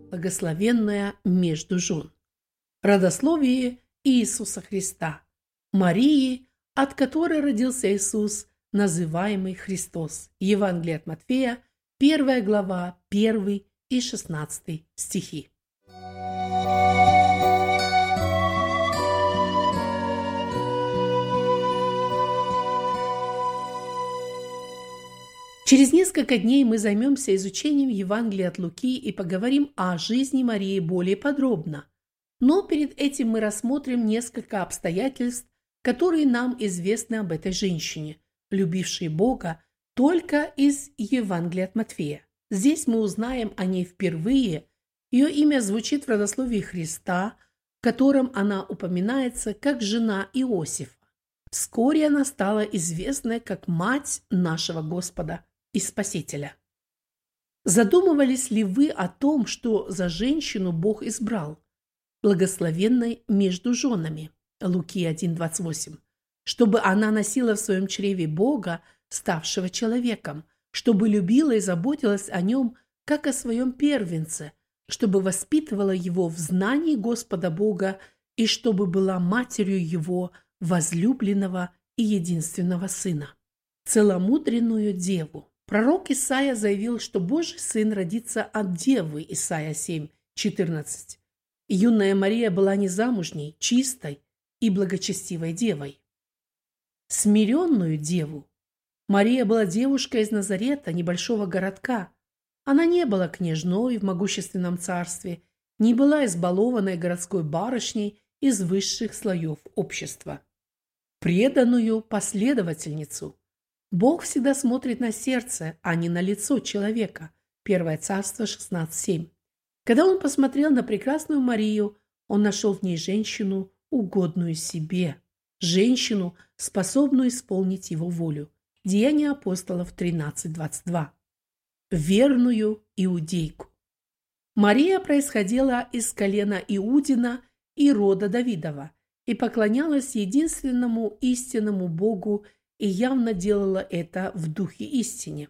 благословенная между жен. Родословие Иисуса Христа, Марии, от которой родился Иисус, называемый Христос. Евангелие от Матфея, 1 глава, 1 и 16 стихи. Через несколько дней мы займемся изучением Евангелия от Луки и поговорим о жизни Марии более подробно. Но перед этим мы рассмотрим несколько обстоятельств, которые нам известны об этой женщине, любившей Бога только из Евангелия от Матфея. Здесь мы узнаем о ней впервые. Ее имя звучит в родословии Христа, в котором она упоминается как жена Иосифа. Вскоре она стала известной как мать нашего Господа и Спасителя. Задумывались ли вы о том, что за женщину Бог избрал, благословенной между женами, Луки 1:28, чтобы она носила в своем чреве Бога, ставшего человеком, чтобы любила и заботилась о нем, как о своем первенце, чтобы воспитывала его в знании Господа Бога и чтобы была матерью его возлюбленного и единственного сына, целомудренную деву. Пророк Исаия заявил, что Божий сын родится от девы, Исаия 7:14. Юная Мария была незамужней, чистой и благочестивой девой. Смиренную деву. Мария была девушкой из Назарета, небольшого городка. Она не была княжной в могущественном царстве, не была избалованной городской барышней из высших слоев общества. Преданную последовательницу. Бог всегда смотрит на сердце, а не на лицо человека. 1 Царство 16:7. Когда он посмотрел на прекрасную Марию, он нашел в ней женщину, угодную себе, женщину, способную исполнить его волю. Деяния апостолов 13:22. Верную иудейку. Мария происходила из колена Иудина и рода Давидова и поклонялась единственному истинному Богу и явно делала это в духе истине.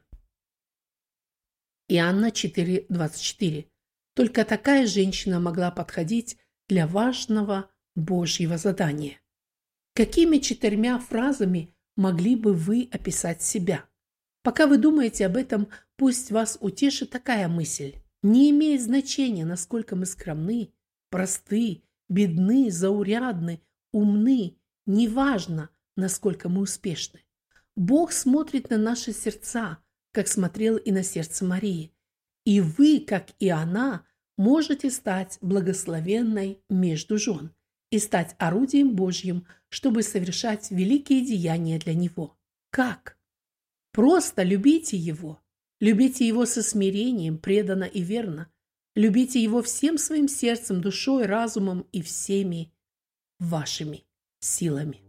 Иоанна 4:24. Только такая женщина могла подходить для важного Божьего задания. Какими 4 фразами могли бы вы описать себя? Пока вы думаете об этом, пусть вас утешит такая мысль. Не имеет значения, насколько мы скромны, просты, бедны, заурядны, умны, неважно, насколько мы успешны. Бог смотрит на наши сердца, как смотрел и на сердце Марии. И вы, как и она, можете стать благословенной между жен и стать орудием Божьим, чтобы совершать великие деяния для Него. Как? Просто любите Его. Любите Его со смирением, преданно и верно. Любите Его всем своим сердцем, душой, разумом и всеми вашими силами.